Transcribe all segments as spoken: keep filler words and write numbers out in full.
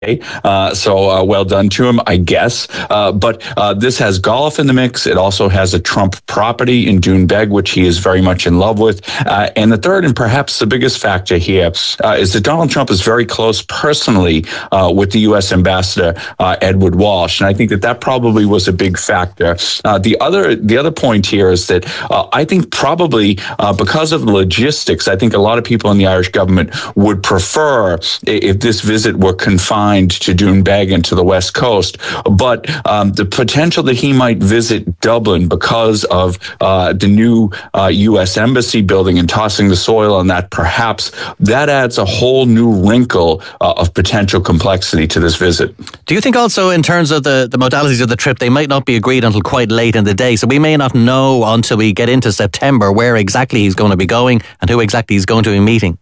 Uh, so uh, well done to him, I guess. Uh, but uh, this has golf in the mix. It also has a Trump property in Doonbeg, which he is very much in love with. Uh, and the third, and perhaps the biggest factor here, uh, is that Donald Trump is very close personally uh, with the U S ambassador, uh, Edward Walsh. And I think that that probably was a big factor. Uh, the other the other point here is that uh, I think probably uh, because of the logistics, I think a lot of people in the Irish government would prefer if this visit were confined to Doonbeg and to the West Coast. But um, the potential that he might visit Dublin because of uh, the new uh, U S embassy building and tossing the soil on that, perhaps that adds a whole new wrinkle uh, of potential complexity to this visit. Do you think also in terms of the, the modalities of the trip, they might not be agreed until quite late in the day? So we may not know until we get into September where exactly he's going to be going and who exactly he's going to be meeting.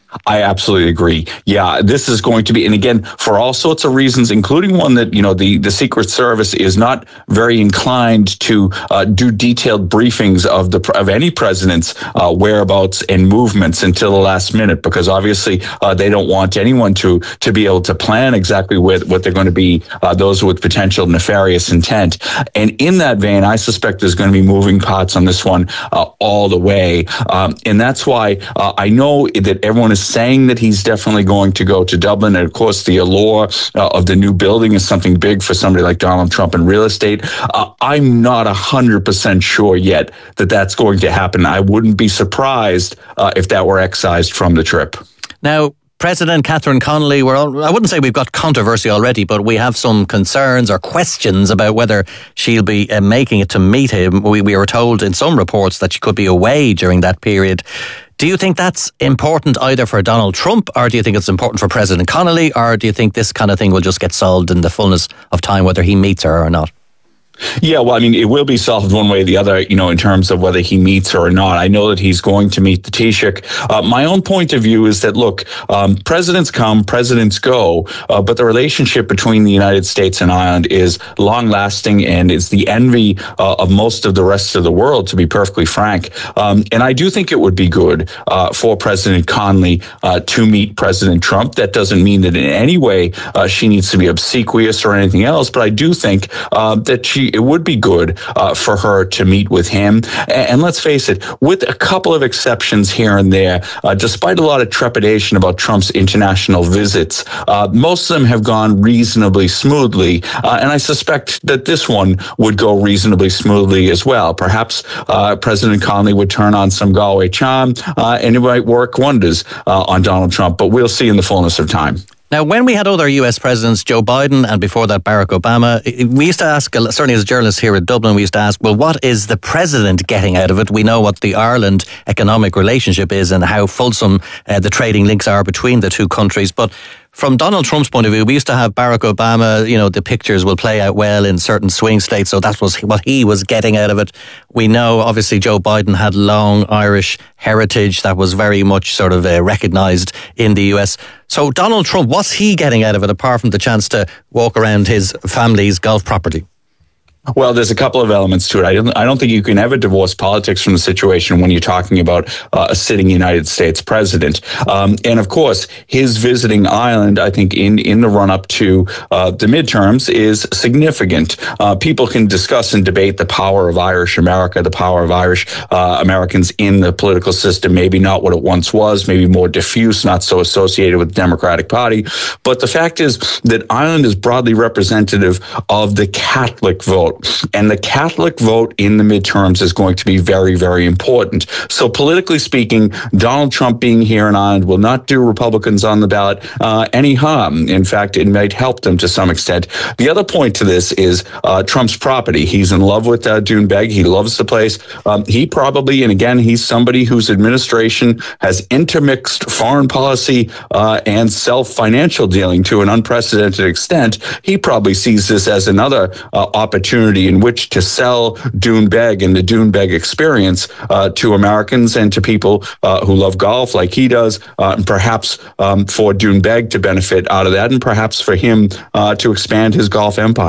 I absolutely agree. Yeah, this is going to be, and again, for all sorts of reasons, including one that, you know, the, the Secret Service is not very inclined to uh, do detailed briefings of the of any president's uh, whereabouts and movements until the last minute, because obviously uh, they don't want anyone to to be able to plan exactly what, what they're going to be, uh, those with potential nefarious intent. And in that vein, I suspect there's going to be moving parts on this one uh, all the way. Um, and that's why uh, I know that everyone is saying that he's definitely going to go to Dublin. And of course, the allure uh, of the new building is something big for somebody like Donald Trump in real estate. Uh, I'm not one hundred percent sure yet that that's going to happen. I wouldn't be surprised uh, if that were excised from the trip. Now, President Catherine Connolly, we're all, I wouldn't say we've got controversy already, but we have some concerns or questions about whether she'll be uh, making it to meet him. We, we were told in some reports that she could be away during that period. Do you think that's important either for Donald Trump, or do you think it's important for President Connolly, or do you think this kind of thing will just get solved in the fullness of time, whether he meets her or not? Yeah, well, I mean, it will be solved one way or the other, you know, in terms of whether he meets her or not. I know that he's going to meet the Taoiseach. Uh, my own point of view is that, look, um, presidents come, presidents go, uh, but the relationship between the United States and Ireland is long-lasting, and it's the envy uh, of most of the rest of the world, to be perfectly frank. Um, and I do think it would be good uh, for President Connolly uh, to meet President Trump. That doesn't mean that in any way uh, she needs to be obsequious or anything else, but I do think uh, that she it would be good uh, for her to meet with him. And, and let's face it, with a couple of exceptions here and there, uh, despite a lot of trepidation about Trump's international visits, uh, most of them have gone reasonably smoothly. Uh, and I suspect that this one would go reasonably smoothly as well. Perhaps uh, President Connolly would turn on some Galway charm, uh, and it might work wonders uh, on Donald Trump. But we'll see in the fullness of time. Now, when we had other U S presidents, Joe Biden and before that Barack Obama, we used to ask, certainly as journalists here at Dublin, we used to ask, well, what is the president getting out of it? We know what the Ireland economic relationship is and how fulsome uh, the trading links are between the two countries. But from Donald Trump's point of view, we used to have Barack Obama, you know, the pictures will play out well in certain swing states, so that was what he was getting out of it. We know, obviously, Joe Biden had long Irish heritage that was very much sort of uh, recognised in the U S. So Donald Trump, what's he getting out of it apart from the chance to walk around his family's golf property? Well, there's a couple of elements to it. I don't, I don't think you can ever divorce politics from the situation when you're talking about uh, a sitting United States president. Um, and of course, his visiting Ireland, I think, in, in the run-up to uh, the midterms is significant. Uh, people can discuss and debate the power of Irish America, the power of Irish uh, Americans in the political system, maybe not what it once was, maybe more diffuse, not so associated with the Democratic Party. But the fact is that Ireland is broadly representative of the Catholic vote. And the Catholic vote in the midterms is going to be very, very important. So politically speaking, Donald Trump being here in Ireland will not do Republicans on the ballot uh, any harm. In fact, it might help them to some extent. The other point to this is uh, Trump's property. He's in love with uh, Doonbeg. He loves the place. Um, he probably, and again, he's somebody whose administration has intermixed foreign policy uh, and self-financial dealing to an unprecedented extent. He probably sees this as another uh, opportunity in which to sell Doonbeg and the Doonbeg experience uh, to Americans and to people uh, who love golf like he does, uh, and perhaps um, for Doonbeg to benefit out of that, and perhaps for him uh, to expand his golf empire.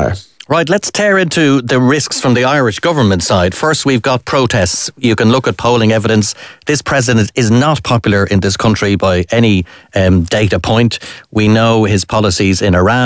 Right, let's tear into the risks from the Irish government side. First, we've got protests. You can look at polling evidence. This president is not popular in this country by any um, data point. We know his policies in Iran.